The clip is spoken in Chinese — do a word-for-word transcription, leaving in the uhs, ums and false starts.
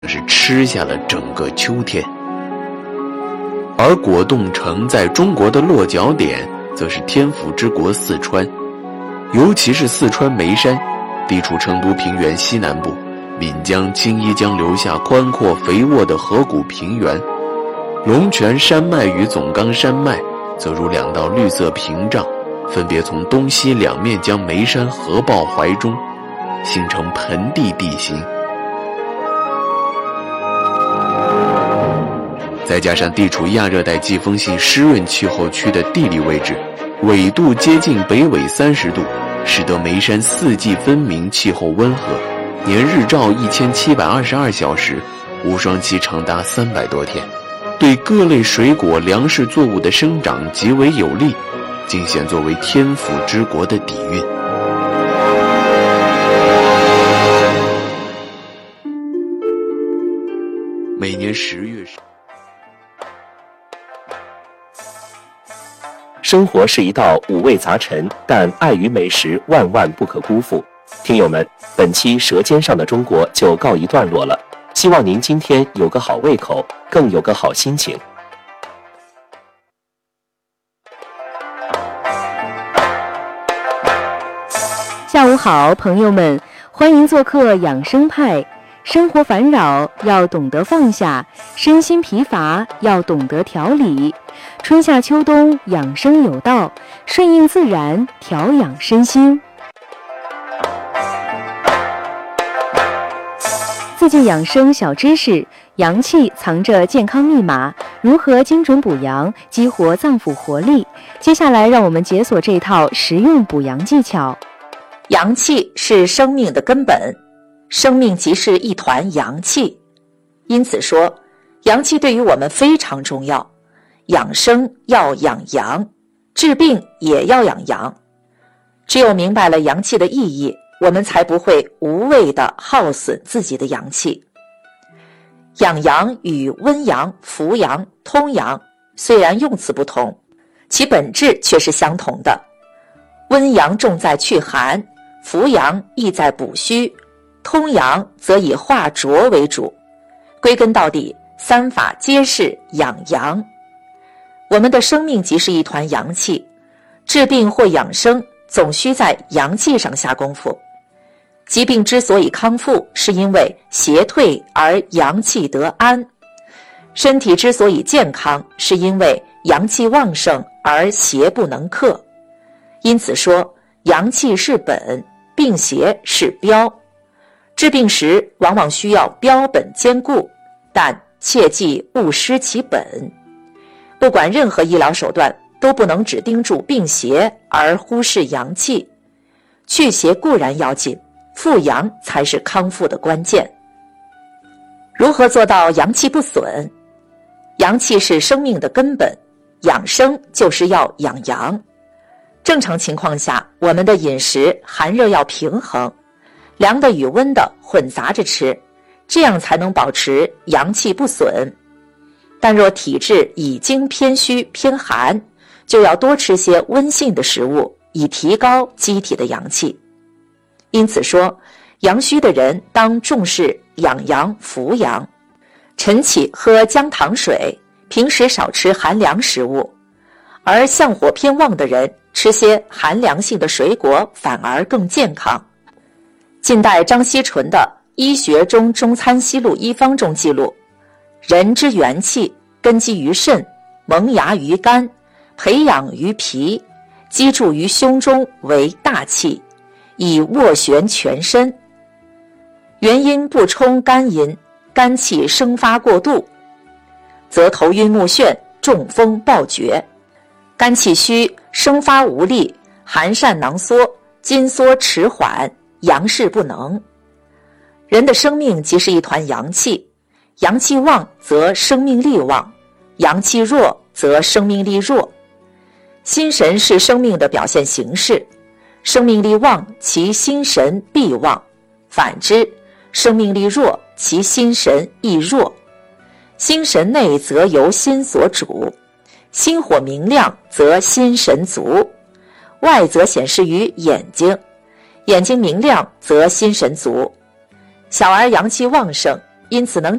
是吃下了整个秋天。而果冻城在中国的落脚点则是天府之国四川，尤其是四川眉山，地处成都平原西南部，岷江、青衣江留下宽阔肥沃的河谷平原，龙泉山脉与总冈山脉则如两道绿色屏障，分别从东西两面将眉山合抱怀中，形成盆地地形。再加上地处亚热带季风性湿润气候区的地理位置，纬度接近北纬三十度，使得眉山四季分明，气候温和，年日照一千七百二十二小时，无霜期长达三百多天，对各类水果、粮食作物的生长极为有利，尽显作为天府之国的底蕴。每年十月时， 生活是一道五味杂陈，但爱与美食万万不可辜负。听友们，本期《舌尖上的中国》就告一段落了，希望您今天有个好胃口，更有个好心情。 下午好，朋友们，欢迎做客养生派。生活烦扰要懂得放下，身心疲乏要懂得调理。春夏秋冬养生有道，顺应自然，调养身心。自荐养生小知识：阳气藏着健康密码，如何精准补阳，激活脏腑活力？接下来让我们解锁这套实用补阳技巧。 阳气是生命的根本，生命即是一团阳气，因此说阳气对于我们非常重要。养生要养阳，治病也要养阳。只有明白了阳气的意义，我们才不会无谓地耗损自己的阳气。养阳与温阳、扶阳、通阳虽然用词不同，其本质却是相同的。温阳重在祛寒，扶阳意在补虚，通阳则以化浊为主。归根到底，三法皆是养阳。我们的生命即是一团阳气，治病或养生总需在阳气上下功夫。疾病之所以康复，是因为邪退而阳气得安；身体之所以健康，是因为阳气旺盛而邪不能克。因此说，阳气是本，病邪是标。治病时往往需要标本兼顾，但切忌误失其本。不管任何医疗手段，都不能只盯住病邪而忽视阳气。去邪固然要紧，复阳才是康复的关键。如何做到阳气不损？阳气是生命的根本，养生就是要养阳。正常情况下，我们的饮食寒热要平衡，凉的与温的混杂着吃，这样才能保持阳气不损。但若体质已经偏虚偏寒，就要多吃些温性的食物，以提高机体的阳气。因此说，阳虚的人当重视养阳扶阳。晨起喝姜糖水，平时少吃寒凉食物。而相火偏旺的人，吃些寒凉性的水果反而更健康。近代张锡纯的《医学中中餐西路医方》中记录，人之元气根基于肾，萌芽于肝，培养于脾，积注于胸中为大气，以斡旋全身。元阴不充肝阴，肝气生发过度，则头晕目眩，中风暴厥；肝气虚，生发无力，寒疝囊缩，筋缩迟缓，阳事不能。人的生命即是一团阳气，阳气旺则生命力旺，阳气弱则生命力弱。心神是生命的表现形式，生命力旺，其心神必旺；反之，生命力弱，其心神亦弱。心神内则由心所主，心火明亮则心神足，外则显示于眼睛，眼睛明亮则心神足。小儿阳气旺盛， 因此能